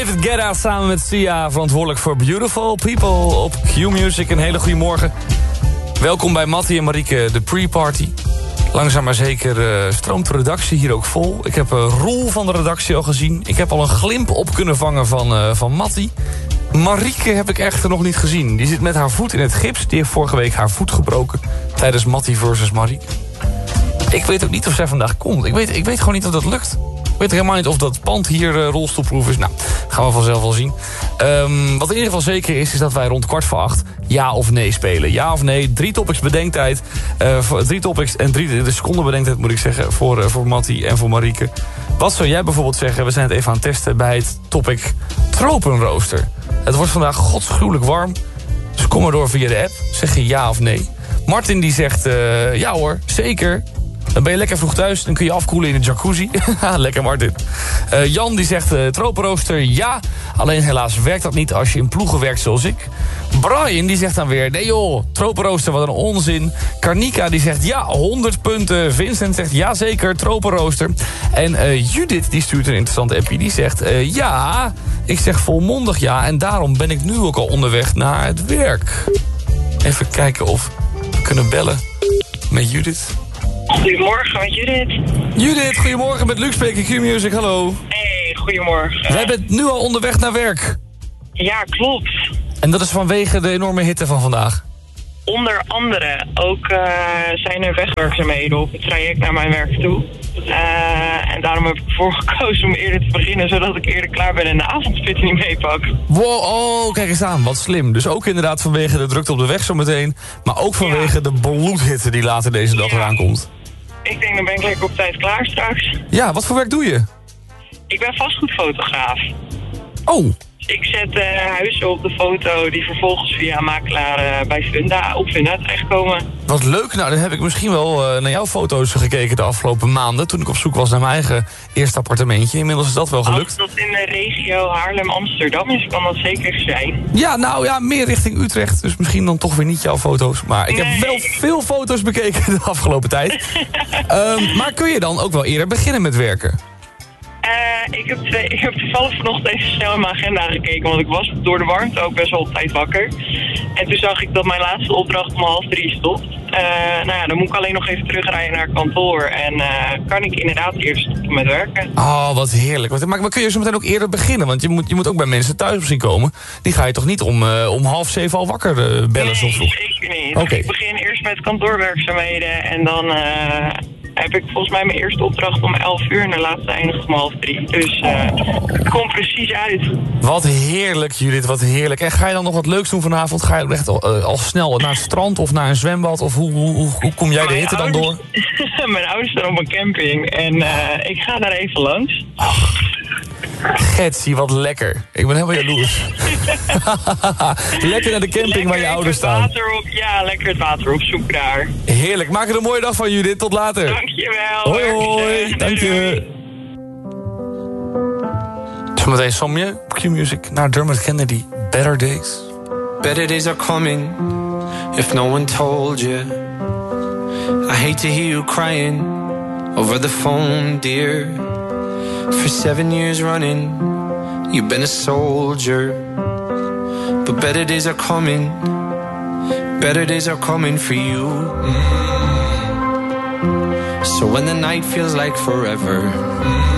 David Guetta samen met Sia, verantwoordelijk voor Beautiful People op Q-Music. Een hele goede morgen. Welkom bij Mattie en Marieke, de pre-party. Langzaam maar zeker stroomt de redactie hier ook vol. Ik heb Roel van de redactie al gezien. Ik heb al een glimp op kunnen vangen van Mattie. Marieke heb ik echter nog niet gezien. Die zit met haar voet in het gips. Die heeft vorige week haar voet gebroken tijdens Mattie versus Marieke. Ik weet ook niet of zij vandaag komt. Ik weet gewoon niet of dat lukt. Ik weet helemaal niet of dat pand hier rolstoelproof is. Nou, gaan we vanzelf wel zien. Wat in ieder geval zeker is dat wij rond 7:15 ja of nee spelen. Ja of nee, 3 topics bedenktijd. 3 topics en 3 seconden bedenktijd moet ik zeggen voor Mattie en voor Marieke. Wat zou jij bijvoorbeeld zeggen? We zijn het even aan het testen bij het topic tropenrooster. Het wordt vandaag godsgruwelijk warm. Dus kom maar door via de app. Zeg je ja of nee. Martin die zegt ja hoor, zeker. Dan ben je lekker vroeg thuis, dan kun je afkoelen in de jacuzzi. Lekker Martin. Jan die zegt tropenrooster ja. Alleen helaas werkt dat niet als je in ploegen werkt zoals ik. Brian die zegt dan weer nee joh, tropenrooster wat een onzin. Karnika die zegt ja, 100 punten. Vincent zegt ja zeker, tropenrooster. En Judith die stuurt een interessante appie. Die zegt ja, ik zeg volmondig ja. En daarom ben ik nu ook al onderweg naar het werk. Even kijken of we kunnen bellen met Judith. Goedemorgen met Judith. Judith, goedemorgen met Luc spreken, Q-Music, hallo. Hey, goedemorgen. Jij bent nu al onderweg naar werk. Ja, klopt. En dat is vanwege de enorme hitte van vandaag. Onder andere ook zijn er wegwerkzaamheden op het traject naar mijn werk toe. En daarom heb ik ervoor gekozen om eerder te beginnen, zodat ik eerder klaar ben en de avondspit niet meepak. Wow, oh, kijk eens aan, wat slim. Dus ook inderdaad vanwege de drukte op de weg zometeen, maar ook vanwege de bloedhitte die later deze dag eraan komt. Ik denk, dan ben ik lekker op tijd klaar straks. Ja, wat voor werk doe je? Ik ben vastgoedfotograaf. Oh. Ik zet huizen op de foto die vervolgens via makelaar bij Funda op Funda terechtkomen. Wat leuk, nou dan heb ik misschien wel naar jouw foto's gekeken de afgelopen maanden, toen ik op zoek was naar mijn eigen eerste appartementje. Inmiddels is dat wel gelukt. Als dat in de regio Haarlem-Amsterdam is, kan dat zeker zijn. Ja, nou ja, meer richting Utrecht, dus misschien dan toch weer niet jouw foto's. Maar ik heb wel veel foto's bekeken de afgelopen tijd. Maar kun je dan ook wel eerder beginnen met werken? Ik heb toevallig vanochtend even snel in mijn agenda gekeken, want ik was door de warmte ook best wel op tijd wakker. En toen zag ik dat mijn laatste opdracht om 2:30 stopt. Nou ja, dan moet ik alleen nog even terugrijden naar kantoor en kan ik inderdaad eerst stoppen met werken. Oh, wat heerlijk. Maar kun je zo meteen ook eerder beginnen? Want je moet ook bij mensen thuis misschien komen. Die ga je toch niet om 6:30 al wakker bellen zo vroeg? Nee, zeker niet. Okay. Ik begin eerst met kantoorwerkzaamheden en dan heb ik volgens mij mijn eerste opdracht om 11:00 en de laatste eindigt om 2:30. Dus het komt precies uit. Wat heerlijk, Judith, wat heerlijk. En ga je dan nog wat leuks doen vanavond? Ga je echt al snel naar het strand of naar een zwembad? Of hoe kom jij de hitte dan door? Mijn ouders staan op een camping en ik ga daar even langs. Ach, Getsie, wat lekker. Ik ben helemaal jaloers. Lekker naar de camping lekker waar je ouders staan. Ja, lekker het water op zoek daar. Heerlijk, maak er een mooie dag van, Judith. Tot later. Dankjewel. Hoi, hoi. Dank je. Zometeen Somje, Q-Music, naar Dermot Kennedy. Better Days. Better days are coming, if no one told you. I hate to hear you crying over the phone, dear. For 7 years running, you've been a soldier. But better days are coming, better days are coming for you. So when the night feels like forever,